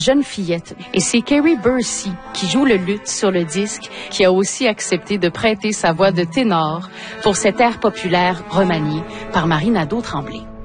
jeune fillette. Et c'est Carrie Bursey, qui joue le luth sur le disque, qui a aussi accepté de prêter sa voix de ténor pour cet air populaire remanié par Marie Nadeau-Tremblay.